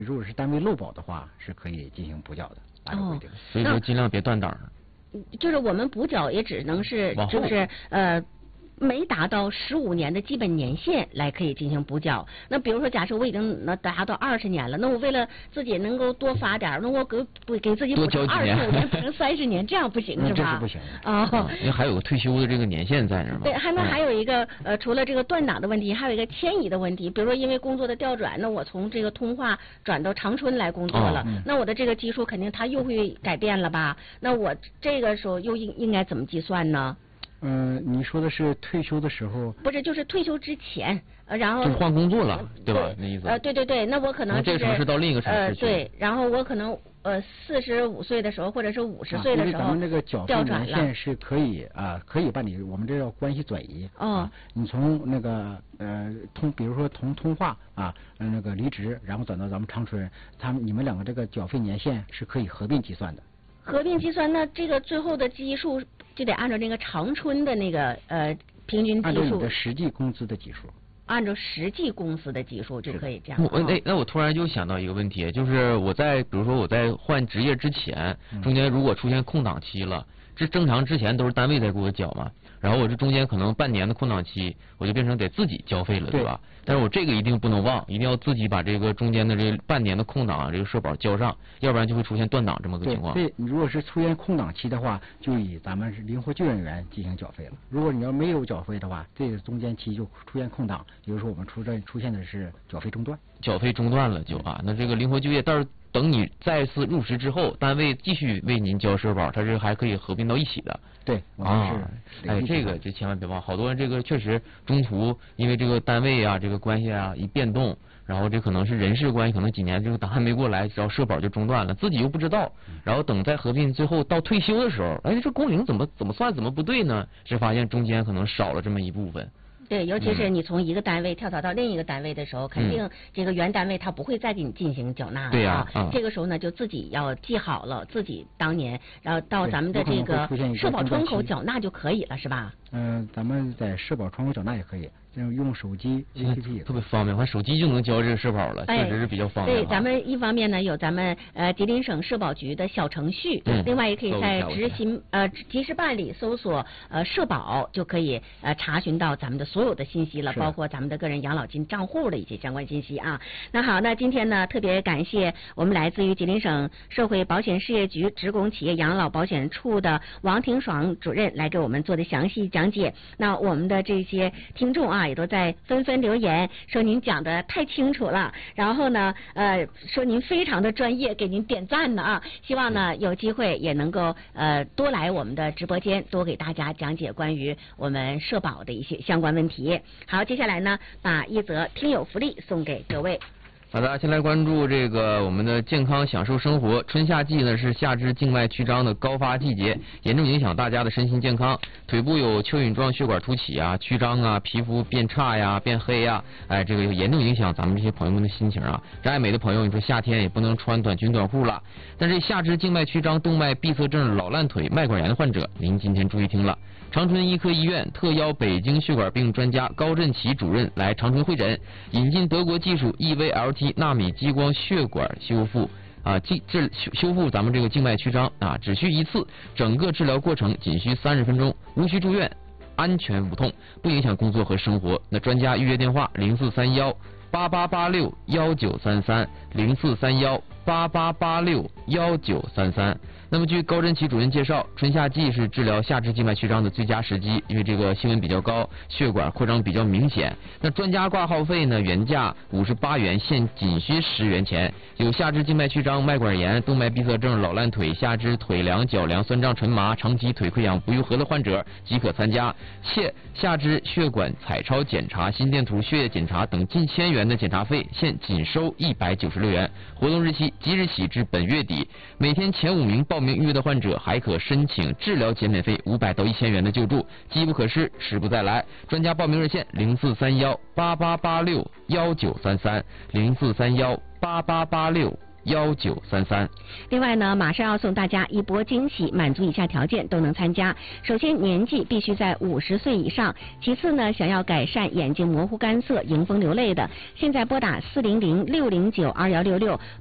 如果是单位漏保的话，是可以进行补缴的，按照规定。 所以说尽量别断档。 就是我们补缴也只能是就是没达到15年的基本年限来可以进行补缴。那比如说，假设我已经达到20年了，那我为了自己能够多发点，那我给自己补偿25年，补成30年，这样不行是吧？ 这是不行的啊。 因为还有个退休的这个年限在那儿嘛。 对，还有一个除了这个断档的问题，还有一个迁移的问题。比如说，因为工作的调转，那我从这个通化转到长春来工作了，那我的这个基数肯定它又会改变了吧？那我这个时候又应该怎么计算呢？ 你说的是退休的时候？ 不是，就是退休之前，然后就是换工作了，对吧？那意思。 对，那我可能这个城市到另一个城市去。 对，然后我可能45岁的时候，或者是50岁的时候， 咱们这个缴费年限是可以可以办理，我们这叫关系转移。你从那个比如说从通化那个离职，然后转到咱们长春，你们两个这个缴费年限是可以合并计算的。 合并计算，那这个最后的基数就得按照那个长春的那个平均基数， 按照你的实际工资的基数， 按照实际工资的基数就可以这样。 那我突然就想到一个问题，就是比如说我在换职业之前，中间如果出现空档期了，这正常之前都是单位在给我缴嘛，然后我这中间可能半年的空档期，我就变成得自己交费了，对吧？但是我这个一定不能忘，一定要自己把这个中间的这半年的空档这个社保交上，要不然就会出现断档这么个情况。 对，你如果是出现空档期的话，就以咱们是灵活救援员进行缴费了。如果你要没有缴费的话，这个中间期就出现空档，比如说我们出现的是缴费中断。 缴费中断了就那这个灵活就业，但是等你再次入职之后，单位继续为您交社保，它是还可以合并到一起的。 对， 这千万别忘，好多人这个确实中途因为这个单位这个关系一变动，然后这可能是人事关系，可能几年这个档还没过来，然后社保就中断了，自己又不知道，然后等再合并，最后到退休的时候，这工龄怎么算怎么不对呢？是发现中间可能少了这么一部分。 对，尤其是你从一个单位跳槽到另一个单位的时候，肯定这个原单位他不会再给你进行缴纳了。 对呀。 这个时候呢，就自己要记好了自己当年，然后到咱们的这个社保窗口缴纳就可以了，是吧？ 咱们在社保窗口缴纳也可以，用手机 APP 也特别方便，我手机就能交这个社保了，确实是比较方便。 对，咱们一方面呢有咱们吉林省社保局的小程序，另外也可以在及时办理搜索社保就可以查询到咱们的所有的信息了，包括咱们的个人养老金账户的一些相关信息啊。那好，那今天呢特别感谢我们来自于吉林省社会保险事业局职工企业养老保险处的王廷爽主任来给我们做的详细讲解。那我们的这些听众也都在纷纷留言说您讲的太清楚了，然后呢说您非常的专业，给您点赞呢希望呢有机会也能够多来我们的直播间，多给大家讲解关于我们社保的一些相关问题。好，接下来呢把一则听友福利送给各位。 好的，先来关注这个我们的健康享受生活。春夏季呢是下肢静脉曲张的高发季节，严重影响大家的身心健康。腿部有蚯蚓状血管凸起曲张皮肤变差变黑这个严重影响咱们这些朋友们的心情这爱美的朋友，你说夏天也不能穿短裙短裤了。但是下肢静脉曲张动脉闭塞症老烂腿脉管炎的患者，您今天注意听了。长春医科医院特邀北京血管病专家高振奇主任来长春会诊，引进德国技术 EVLT 纳米激光血管修复修复咱们这个静脉曲张只需一次，整个治疗过程仅需30分钟，无需住院，安全无痛，不影响工作和生活。那专家预约电话043188861933 043188861933。那么据高振奇主任介绍，春夏季是治疗下肢静脉曲张的最佳时机，因为这个新温比较高，血管扩张比较明显。那专家挂号费呢，原价58元，现仅需10元钱。有下肢静脉曲张、脉管炎、动脉闭塞症、老烂腿、下肢腿凉、脚凉、酸胀、沉麻、长期腿溃疡不愈合的患者即可参加。下肢血管彩超检查、心电图、血液检查等近1000元的检查费，现仅收196元。活动日期即日起至本月底，每天前5名报名预约的患者还可申请治疗减免费500到1000元的救助，机不可失，时不再来。专家报名热线043188861933 043188861933。 1933。 另外呢，马上要送大家一波惊喜，满足以下条件都能参加。首先，年纪必须在50岁以上；其次呢，想要改善眼睛模糊干涩、迎风流泪的，现在拨打400-609-2166。